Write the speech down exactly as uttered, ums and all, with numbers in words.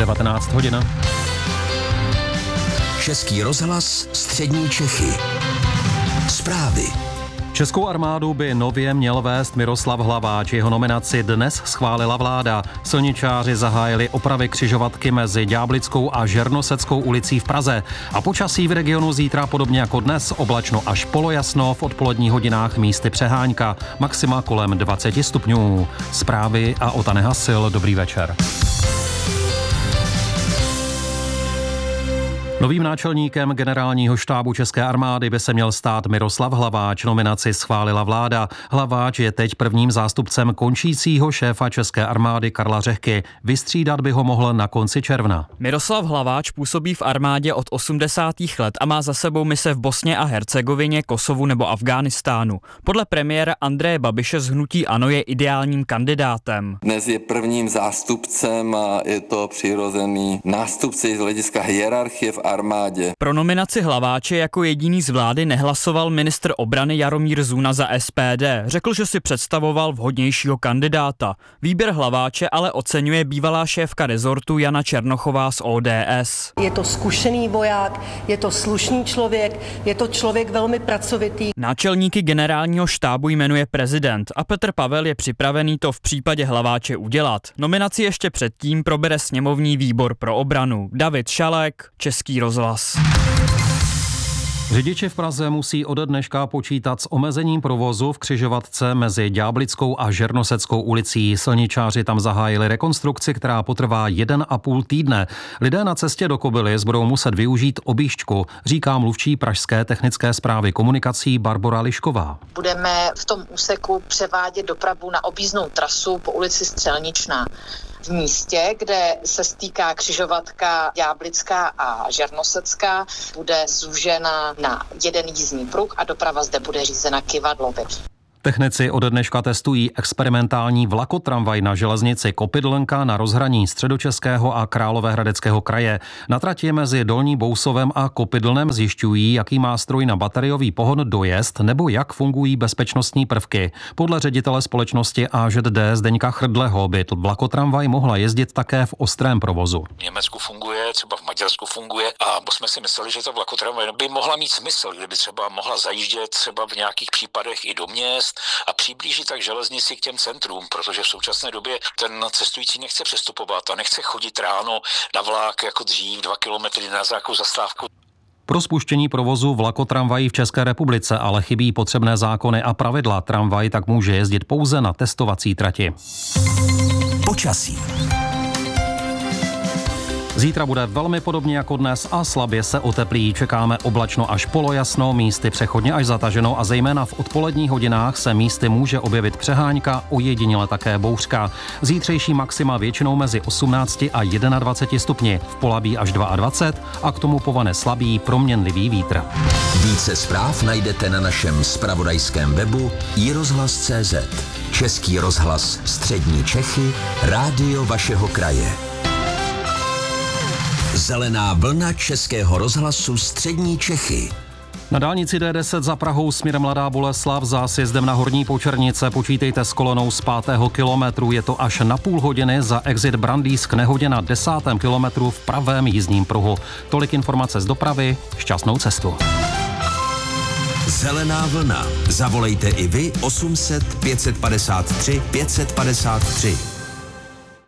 devatenáct hodin. Český rozhlas Střední Čechy. Zprávy. Českou armádu by nově měl vést Miroslav Hlaváč. Jeho nominaci dnes schválila vláda. Silničáři zahájili opravy křižovatky mezi Ďáblickou a Žernoseckou ulicí v Praze. A počasí v regionu zítra podobně jako dnes oblačno až polojasno, v odpoledních hodinách místy přehánka, maxima kolem dvacet stupňů. Zprávy a Ota Nehasil, dobrý večer. Novým náčelníkem generálního štábu České armády by se měl stát Miroslav Hlaváč. Nominaci schválila vláda. Hlaváč je teď prvním zástupcem končícího šéfa České armády Karla Řehky. Vystřídat by ho mohl na konci června. Miroslav Hlaváč působí v armádě od osmdesátých let a má za sebou mise v Bosně a Hercegovině, Kosovu nebo Afghánistánu. Podle premiéra Andreje Babiše z hnutí ANO je ideálním kandidátem. Dnes je prvním zástupcem a je to přirozený nástupce z hlediska hierarchie v armádě. Pro nominaci Hlaváče jako jediný z vlády nehlasoval ministr obrany Jaromír Zuna za S P D. Řekl, že si představoval vhodnějšího kandidáta. Výběr Hlaváče ale oceňuje bývalá šéfka rezortu Jana Černochová z O D S. Je to zkušený voják, je to slušný člověk, je to člověk velmi pracovitý. Náčelníky generálního štábu jmenuje prezident a Petr Pavel je připravený to v případě Hlaváče udělat. Nominaci ještě předtím probere sněmovní výbor pro obranu. David Šalek, Český rozhlas. Řidiči v Praze musí ode dneška počítat s omezením provozu v křižovatce mezi Ďáblickou a Žernoseckou ulicí. Silničáři tam zahájili rekonstrukci, která potrvá jeden a půl týdne. Lidé na cestě do Kobylis budou muset využít objížďku, říká mluvčí pražské technické správy komunikací Barbora Lišková. Budeme v tom úseku převádět dopravu na objízdnou trasu po ulici Střelničná. V místě, kde se stýká křižovatka Ďáblická a Žernosecká, bude zúžena na jeden jízdní pruh a doprava zde bude řízena kyvadlově. Technici ode dneška testují experimentální vlakotramvaj na železnici Kopydlenka na rozhraní Středočeského a Královéhradeckého kraje. Na trati mezi Dolní Bousovem a Kopydlnem zjišťují, jaký má stroj na bateriový pohon dojezd nebo jak fungují bezpečnostní prvky. Podle ředitele společnosti A Ž D Zdeňka Chrdleho by vlakotramvaj mohla jezdit také v ostrém provozu. V Německu funguje, třeba v Maďarsku funguje a jsme si mysleli, že ta vlakotramvaj by mohla mít smysl, kdyby třeba mohla zajíždět třeba v nějakých případech i do měst a přiblížit tak železnici k těm centrům, protože v současné době ten cestující nechce přestupovat a nechce chodit ráno na vlak jako dřív dva kilometry na nějakou zastávku. Pro spuštění provozu vlakotramvají v České republice ale chybí potřebné zákony a pravidla. Tramvaj tak může jezdit pouze na testovací trati. Počasí. Zítra bude velmi podobně jako dnes a slabě se oteplí. Čekáme oblačno až polojasno, místy přechodně až zataženo a zejména v odpoledních hodinách se místy může objevit přehánka, ojediněle také bouřka. Zítřejší maxima většinou mezi osmnácti a dvaceti jednou stupni, v Polabí až dvacet dva a k tomu povane slabý proměnlivý vítr. Více zpráv najdete na našem zpravodajském webu i rozhlas tečka cé zet. Český rozhlas Střední Čechy, rádio vašeho kraje. Zelená vlna Českého rozhlasu Střední Čechy. Na dálnici D deset za Prahou směrem Mladá Boleslav za sjezdem na Horní Počernice počítejte s kolonou z pátého kilometru. Je to až na půl hodiny za exit Brandýs k nehodě na desátém kilometru v pravém jízdním pruhu. Tolik informace z dopravy, šťastnou cestu. Zelená vlna. Zavolejte i vy osm set pět set padesát tři pět set padesát tři.